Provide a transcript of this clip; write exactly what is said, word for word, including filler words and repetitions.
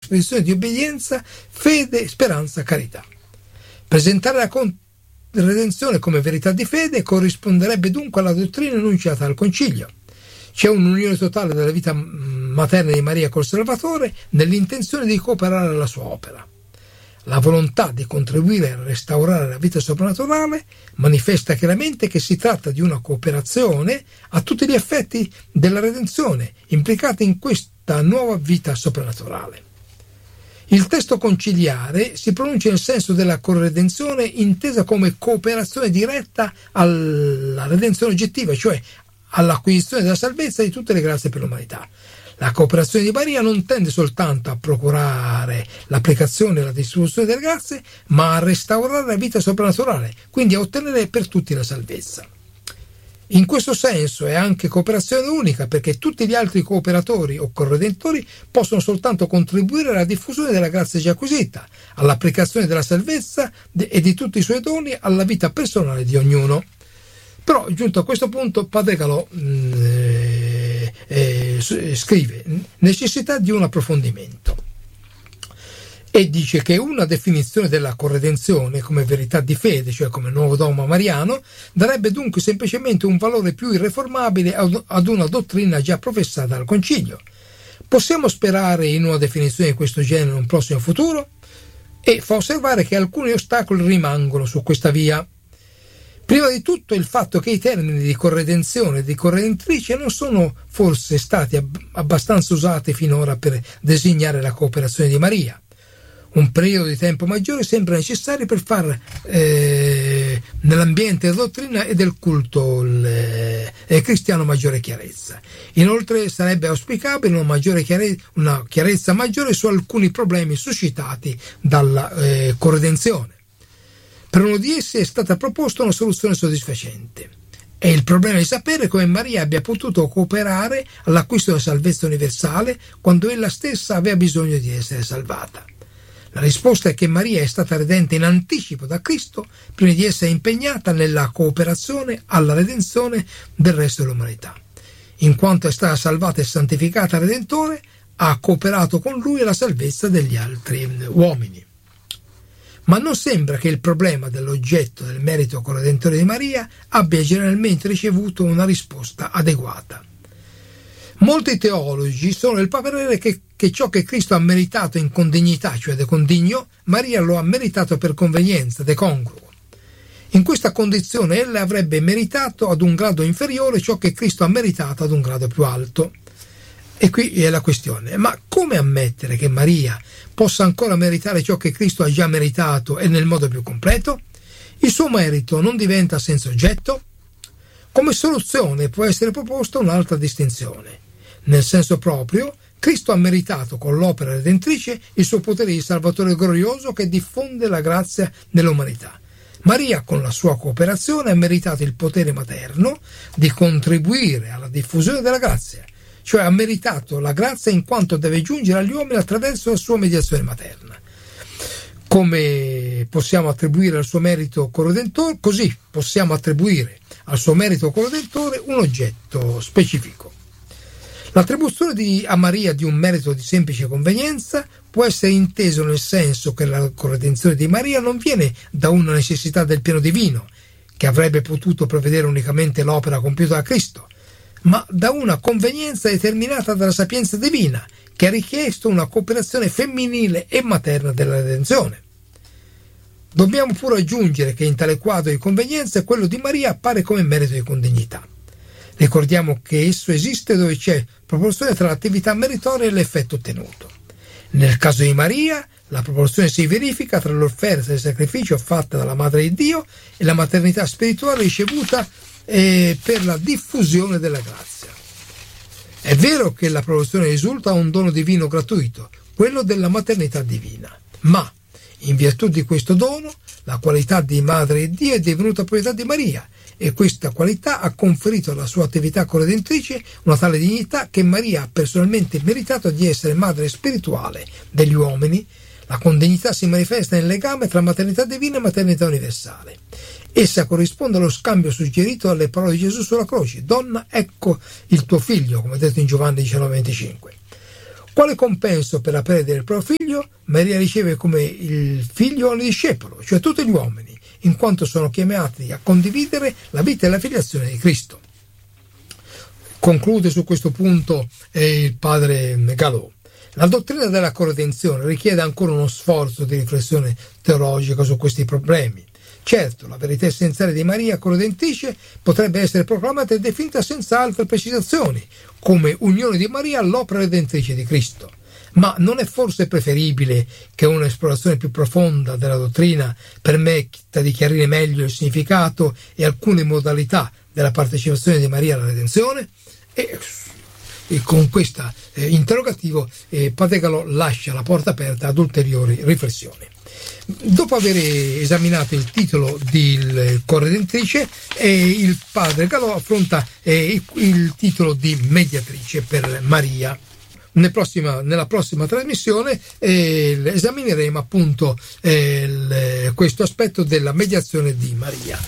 espressione di obbedienza, fede, speranza, carità. Presentare la con- redenzione come verità di fede corrisponderebbe dunque alla dottrina enunciata dal Concilio. C'è un'unione totale della vita materna di Maria col Salvatore nell'intenzione di cooperare alla sua opera. La volontà di contribuire a restaurare la vita soprannaturale manifesta chiaramente che si tratta di una cooperazione a tutti gli effetti della redenzione implicata in questa nuova vita soprannaturale. Il testo conciliare si pronuncia nel senso della corredenzione intesa come cooperazione diretta alla redenzione oggettiva, cioè all'acquisizione della salvezza di tutte le grazie per l'umanità. La cooperazione di Maria non tende soltanto a procurare l'applicazione e la distribuzione delle grazie, ma a restaurare la vita soprannaturale, quindi a ottenere per tutti la salvezza. In questo senso è anche cooperazione unica, perché tutti gli altri cooperatori o corredentori possono soltanto contribuire alla diffusione della grazia già acquisita, all'applicazione della salvezza e di tutti i suoi doni alla vita personale di ognuno. Però, giunto a questo punto, Padre Calò eh, eh, scrive necessità di un approfondimento e dice che una definizione della corredenzione come verità di fede, cioè come nuovo dogma mariano, darebbe dunque semplicemente un valore più irreformabile ad una dottrina già professata dal Concilio. Possiamo sperare in una definizione di questo genere in un prossimo futuro? E fa osservare che alcuni ostacoli rimangono su questa via. Prima di tutto il fatto che i termini di corredenzione e di corredentrice non sono forse stati ab- abbastanza usati finora per designare la cooperazione di Maria. Un periodo di tempo maggiore sembra necessario per far eh, nell'ambiente della dottrina e del culto il, eh, cristiano maggiore chiarezza. Inoltre sarebbe auspicabile una, maggiore chiare- una chiarezza maggiore su alcuni problemi suscitati dalla eh, corredenzione. Per uno di essi è stata proposta una soluzione soddisfacente. È il problema di sapere come Maria abbia potuto cooperare all'acquisto della salvezza universale quando ella stessa aveva bisogno di essere salvata. La risposta è che Maria è stata redenta in anticipo da Cristo prima di essere impegnata nella cooperazione alla redenzione del resto dell'umanità. In quanto è stata salvata e santificata al Redentore, ha cooperato con Lui alla salvezza degli altri uomini. Ma non sembra che il problema dell'oggetto del merito corredentore di Maria abbia generalmente ricevuto una risposta adeguata. Molti teologi sono del parere che, che ciò che Cristo ha meritato in condignità, cioè de condigno, Maria lo ha meritato per convenienza, de congruo. In questa condizione ella avrebbe meritato ad un grado inferiore ciò che Cristo ha meritato ad un grado più alto. E qui è la questione, ma come ammettere che Maria possa ancora meritare ciò che Cristo ha già meritato e nel modo più completo? Il suo merito non diventa senza oggetto? Come soluzione può essere proposta un'altra distinzione. Nel senso proprio, Cristo ha meritato con l'opera redentrice il suo potere di Salvatore glorioso che diffonde la grazia nell'umanità. Maria, con la sua cooperazione, ha meritato il potere materno di contribuire alla diffusione della grazia, cioè ha meritato la grazia in quanto deve giungere agli uomini attraverso la sua mediazione materna. Come possiamo attribuire al suo merito corredentore, così possiamo attribuire al suo merito corredentore un oggetto specifico. L'attribuzione di, a Maria di un merito di semplice convenienza può essere inteso nel senso che la corredenzione di Maria non viene da una necessità del piano divino, che avrebbe potuto prevedere unicamente l'opera compiuta da Cristo, ma da una convenienza determinata dalla sapienza divina, che ha richiesto una cooperazione femminile e materna della redenzione. Dobbiamo pure aggiungere che in tale quadro di convenienza quello di Maria appare come merito di condignità. Ricordiamo che esso esiste dove c'è proporzione tra l'attività meritoria e l'effetto ottenuto. Nel caso di Maria, la proporzione si verifica tra l'offerta del sacrificio fatta dalla Madre di Dio e la maternità spirituale ricevuta eh, per la diffusione della grazia. È vero che la proporzione risulta da un dono divino gratuito, quello della maternità divina, ma in virtù di questo dono, la qualità di Madre di Dio è divenuta proprietà di Maria, e questa qualità ha conferito alla sua attività corredentrice una tale dignità che Maria ha personalmente meritato di essere madre spirituale degli uomini. La condignità si manifesta nel legame tra maternità divina e maternità universale. Essa corrisponde allo scambio suggerito dalle parole di Gesù sulla croce: «Donna, ecco il tuo figlio», come detto in Giovanni diciannove venticinque. Quale compenso per la perdita del proprio figlio? Maria riceve come il figlio al discepolo, cioè tutti gli uomini, in quanto sono chiamati a condividere la vita e la filiazione di Cristo. Conclude su questo punto eh, il padre Galò. La dottrina della corredenzione richiede ancora uno sforzo di riflessione teologica su questi problemi. Certo, la verità essenziale di Maria corredentrice potrebbe essere proclamata e definita senza altre precisazioni, come unione di Maria all'opera redentrice di Cristo. Ma non è forse preferibile che un'esplorazione più profonda della dottrina permetta di chiarire meglio il significato e alcune modalità della partecipazione di Maria alla redenzione? E, e con questo eh, interrogativo eh, Padre Galò lascia la porta aperta ad ulteriori riflessioni. Dopo aver esaminato il titolo di corredentrice, eh, il padre Galò affronta eh, il titolo di mediatrice per Maria. Nel prossima, nella prossima trasmissione eh, esamineremo appunto eh, il, questo aspetto della mediazione di Maria.